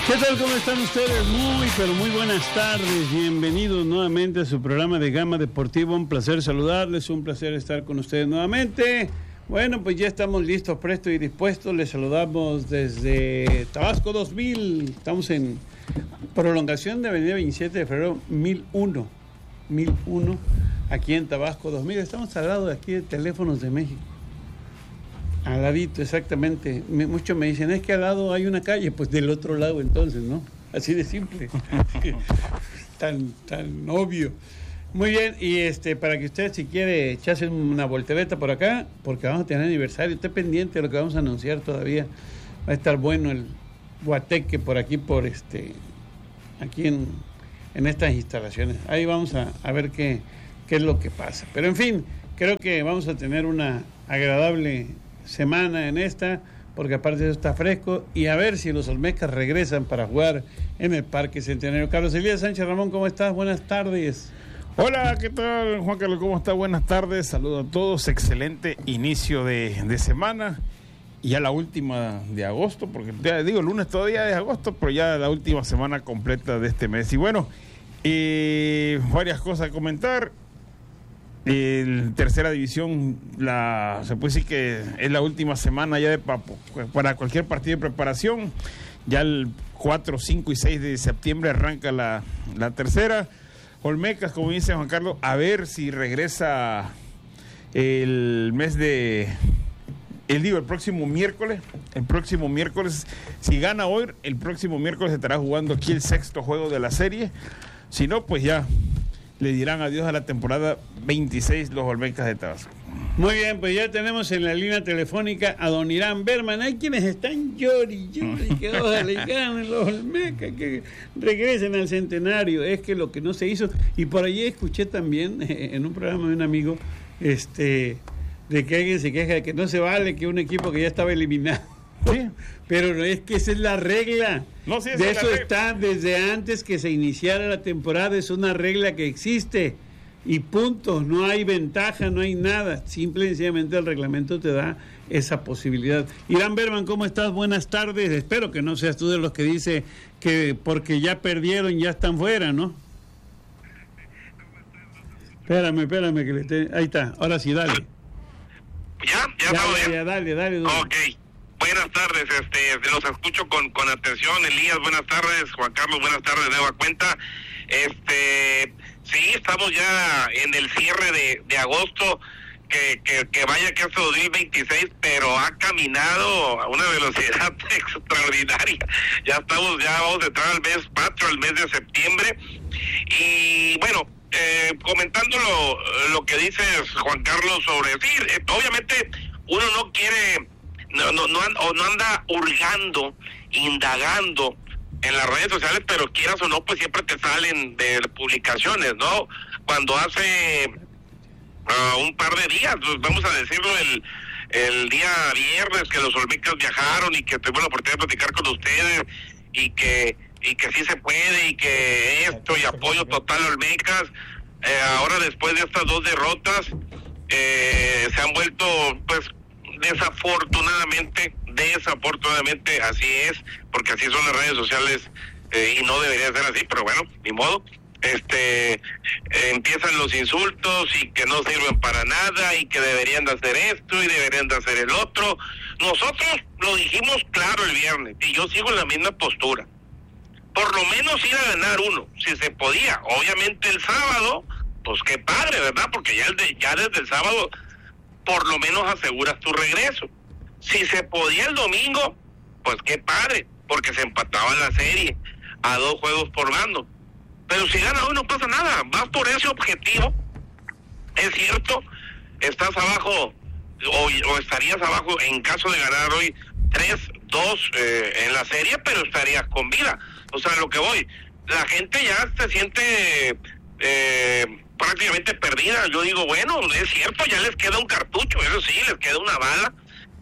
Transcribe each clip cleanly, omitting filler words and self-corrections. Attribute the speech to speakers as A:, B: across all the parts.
A: ¿Qué tal? ¿Cómo están ustedes? Muy, pero muy buenas tardes. Bienvenidos nuevamente a su programa de Gama Deportiva. Un placer saludarles, un placer estar con ustedes nuevamente. Bueno, pues ya estamos listos, prestos y dispuestos. Les saludamos desde Tabasco 2000. Estamos en prolongación de Avenida 27 de Febrero 1001, aquí en Tabasco 2000. Estamos al lado de aquí de Teléfonos de México. Al ladito, exactamente. Muchos me dicen, es que al lado hay una calle, pues del otro lado entonces, ¿no? Así de simple. tan obvio. Muy bien, y para que usted si quiere echarse una voltereta por acá, porque vamos a tener aniversario, esté pendiente de lo que vamos a anunciar todavía. Va a estar bueno el guateque por aquí, aquí en estas instalaciones. Ahí vamos a ver qué es lo que pasa. Pero en fin, creo que vamos a tener una agradable semana en esta, porque aparte de eso está fresco, y a ver si los Olmecas regresan para jugar en el Parque Centenario. Carlos Elías Sánchez Ramón, ¿cómo estás? Buenas tardes.
B: Hola, ¿qué tal, Juan Carlos? ¿Cómo está? Buenas tardes, saludos a todos, excelente inicio de semana, y ya la última de agosto, porque ya digo, el lunes todavía es agosto, pero ya la última semana completa de este mes. Y bueno, varias cosas a comentar. El tercera división, se puede decir que es la última semana ya para cualquier partido de preparación. Ya el 4, 5 y 6 de septiembre arranca la tercera. Olmecas, como dice Juan Carlos, a ver si regresa el próximo miércoles. El próximo miércoles, si gana hoy, el próximo miércoles estará jugando aquí el sexto juego de la serie. Si no, pues ya le dirán adiós a la temporada 26 los Olmecas de Tabasco.
A: Muy bien, pues ya tenemos en la línea telefónica a don Irán Berman. Hay quienes están llori, que ojalá ganen los Olmecas, que regresen al Centenario. Es que lo que no se hizo, y por allí escuché también en un programa de un amigo, de que alguien se queja de que no se vale que un equipo que ya estaba eliminado. Sí, pero no es que esa es la regla.
B: No, sí,
A: de eso está desde antes que se iniciara la temporada. Es una regla que existe y punto. No hay ventaja, no hay nada. Simple y sencillamente el reglamento te da esa posibilidad. Irán Berman, ¿cómo estás? Buenas tardes. Espero que no seas tú de los que dice que porque ya perdieron ya están fuera, ¿no? Espérame que ahí está. Ahora sí, dale.
C: Ya,
A: dale.
C: Ok. Buenas tardes, los escucho con atención. Elías, buenas tardes. Juan Carlos, buenas tardes, de nueva cuenta. Sí, estamos ya en el cierre de agosto, que vaya que hasta 2026, pero ha caminado a una velocidad extraordinaria. Vamos a entrar al mes 4, al mes de septiembre. Y bueno, comentando lo que dices, Juan Carlos, sobre obviamente uno no quiere... No anda hurgando, indagando en las redes sociales, pero quieras o no, pues siempre te salen de publicaciones, ¿no? Cuando hace un par de días, pues vamos a decirlo, el día viernes que los Olmecas viajaron y que tuvimos la oportunidad de platicar con ustedes y que sí se puede y que esto y apoyo total a Olmecas, ahora después de estas dos derrotas se han vuelto, pues, desafortunadamente así es, porque así son las redes sociales, y no debería ser así, pero bueno, ni modo. Empiezan los insultos y que no sirven para nada y que deberían de hacer esto y deberían de hacer el otro. Nosotros lo dijimos claro el viernes y yo sigo en la misma postura. Por lo menos ir a ganar uno, si se podía. Obviamente el sábado, pues qué padre, ¿verdad? Porque ya desde el sábado por lo menos aseguras tu regreso. Si se podía el domingo, pues qué padre, porque se empataba la serie a 2 juegos por bando. Pero si gana hoy no pasa nada, vas por ese objetivo. Es cierto, estás abajo o estarías abajo en caso de ganar hoy 3-2 en la serie, pero estarías con vida. O sea, lo que voy, la gente ya se siente prácticamente perdida. Yo digo, bueno, es cierto, ya les queda un cartucho, eso sí, les queda una bala,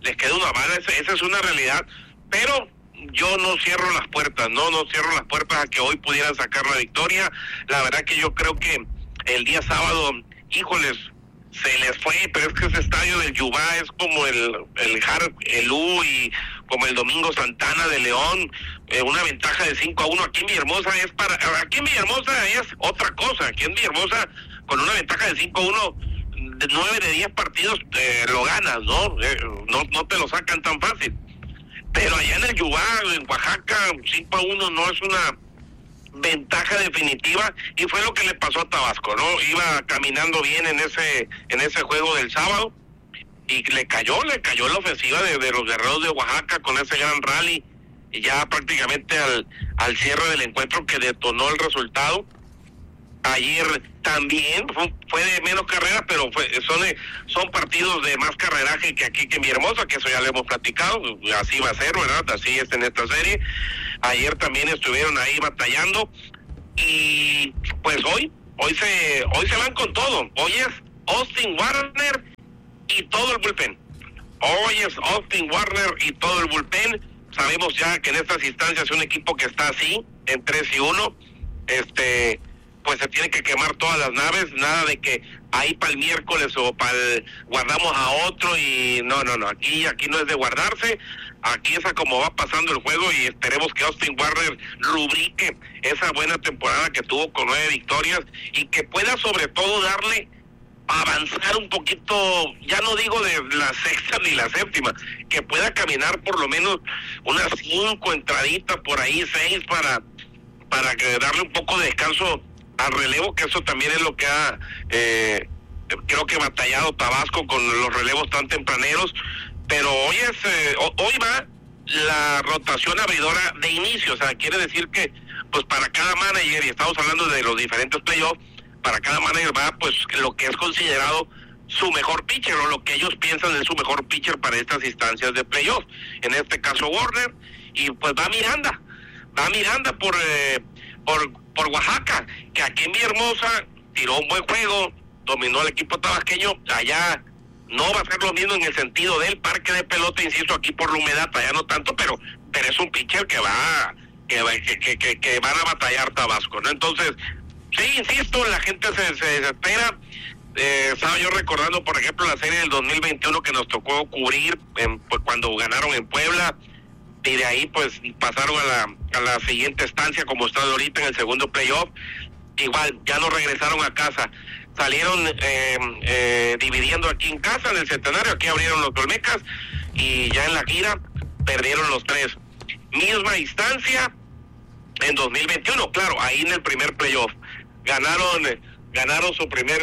C: esa es una realidad, pero yo no cierro las puertas, no cierro las puertas a que hoy pudieran sacar la victoria. La verdad que yo creo que el día sábado, híjoles, se les fue, pero es que ese estadio del Yubá es como el U y como el Domingo Santana de León, una ventaja de 5-1. Aquí en Villahermosa es otra cosa. Aquí en Villahermosa, con una ventaja de 5-1, de 9 de 10 partidos lo ganas, ¿no? No te lo sacan tan fácil. Pero allá en el Yubá, en Oaxaca, 5-1 no es una ventaja definitiva, y fue lo que le pasó a Tabasco, ¿no? Iba caminando bien en ese juego del sábado, y le cayó la ofensiva de los Guerreros de Oaxaca con ese gran rally, y ya prácticamente al cierre del encuentro que detonó el resultado. Ayer también fue de menos carreras, pero son partidos de más carreraje que aquí, que en Villahermosa, que eso ya lo hemos platicado, así va a ser, ¿verdad? Así es en esta serie. Ayer también estuvieron ahí batallando, y pues hoy se van con todo. Hoy es Austin Warner y todo el bullpen. Hoy es Austin Warner y todo el bullpen. Sabemos ya que en estas instancias un equipo que está así, en 3-1, pues se tiene que quemar todas las naves, nada de que ahí para el miércoles o guardamos a otro, y no, aquí no es de guardarse, aquí es a como va pasando el juego, y esperemos que Austin Warner rubrique esa buena temporada que tuvo con 9 victorias, y que pueda sobre todo darle avanzar un poquito, ya no digo de la sexta ni la séptima, que pueda caminar por lo menos unas 5 entraditas por ahí, 6, para que darle un poco de descanso al relevo, que eso también es lo que ha creo que batallado Tabasco con los relevos tan tempraneros. Pero hoy va la rotación abridora de inicio, o sea, quiere decir que pues para cada manager, y estamos hablando de los diferentes playoffs, para cada manager va pues lo que es considerado su mejor pitcher, o lo que ellos piensan es su mejor pitcher para estas instancias de playoff. En este caso Warner, y pues va Miranda por Oaxaca, que aquí en Villahermosa tiró un buen juego, dominó al equipo tabasqueño. Allá no va a ser lo mismo en el sentido del parque de pelota, insisto, aquí por la humedad, allá no tanto, pero es un pitcher que van a batallar Tabasco, ¿no? Entonces, sí, insisto, la gente se desespera. Estaba yo recordando, por ejemplo, la serie del 2021 que nos tocó cubrir pues, cuando ganaron en Puebla, y de ahí pues pasaron a la siguiente estancia, como está ahorita en el segundo playoff. Igual ya no regresaron a casa, salieron dividiendo aquí en casa en el Centenario, aquí abrieron los Olmecas, y ya en la gira perdieron los 3. Misma instancia en 2021, claro, ahí en el primer playoff ganaron su primer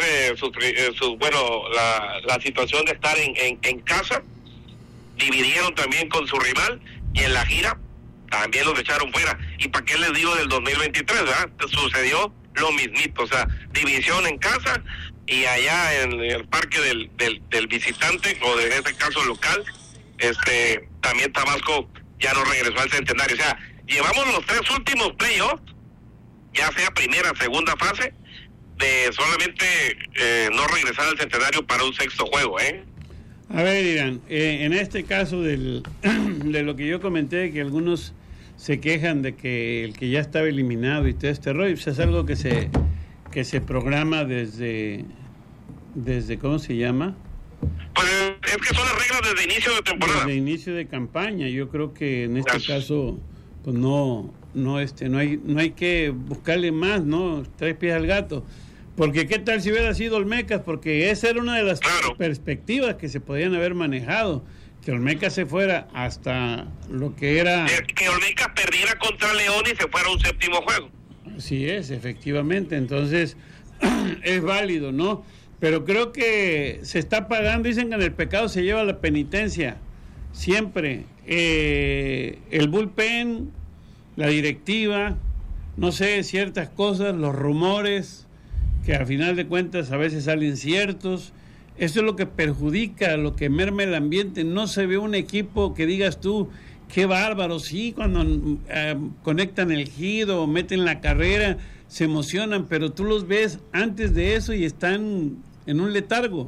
C: la situación de estar en casa, dividieron también con su rival, y en la gira también los echaron fuera. Y para qué les digo del 2023, ¿verdad? Sucedió lo mismito, o sea, división en casa, y allá en el parque del visitante, o en este caso local, también Tabasco ya no regresó al Centenario. O sea, llevamos los 3 últimos playoffs, ya sea primera, segunda fase, de solamente no regresar al Centenario para un 6º juego,
A: A ver, Irán, en este caso de lo que yo comenté, que algunos se quejan de que el que ya estaba eliminado y todo este rollo, pues es algo que se programa desde ¿cómo se llama?
C: Pues es que son las reglas desde inicio de temporada.
A: Desde inicio de campaña. Yo creo que en este caso pues no hay que buscarle más, ¿no? 3 pies al gato. Porque qué tal si hubiera sido Olmecas, porque esa era una de las perspectivas que se podían haber manejado, que Olmecas se fuera hasta lo que era...
C: Que Olmecas perdiera contra León y se fuera a un 7º juego.
A: Así es, efectivamente, entonces es válido, ¿no? Pero creo que se está pagando, dicen que en el pecado se lleva la penitencia, siempre. El bullpen, la directiva, no sé, ciertas cosas, los rumores, que a final de cuentas a veces salen ciertos. Eso es lo que perjudica, lo que merma el ambiente. No se ve un equipo que digas tú, qué bárbaro. Sí, cuando conectan el hit o meten la carrera, se emocionan, pero tú los ves antes de eso y están en un letargo.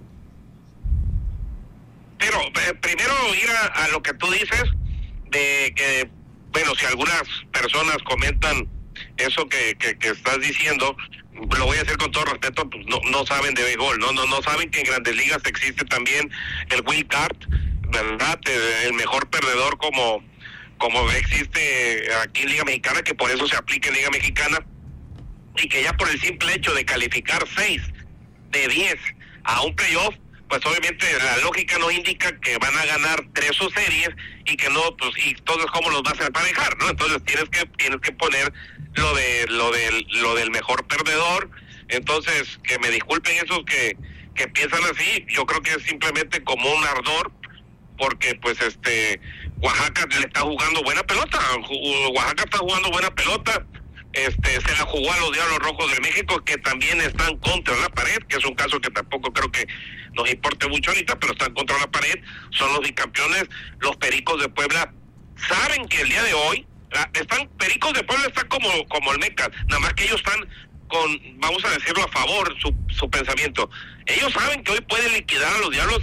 C: Pero primero ir a lo que tú dices, de que, bueno, si algunas personas comentan eso que estás diciendo, lo voy a hacer con todo respeto, pues no saben de béisbol, no saben que en Grandes Ligas existe también el wild card, ¿verdad? El mejor perdedor como existe aquí en Liga Mexicana, que por eso se aplica en Liga Mexicana, y que ya por el simple hecho de calificar 6 de 10 a un playoff, pues obviamente la lógica nos indica que van a ganar 3 sus series y que no, pues, y entonces cómo los vas a emparejar, ¿no? Entonces tienes que poner lo del mejor perdedor. Entonces, que me disculpen esos que piensan así, yo creo que es simplemente como un ardor, porque pues Oaxaca le está jugando buena pelota, Oaxaca está jugando buena pelota, se la jugó a los Diablos Rojos de México, que también están contra la pared, que es un caso que tampoco creo que nos importe mucho ahorita, pero están contra la pared, son los bicampeones. Los Pericos de Puebla saben que el día de hoy, Pericos de Puebla está como Olmecas, nada más que ellos están con, vamos a decirlo, a favor, su pensamiento. Ellos saben que hoy pueden liquidar a los Diablos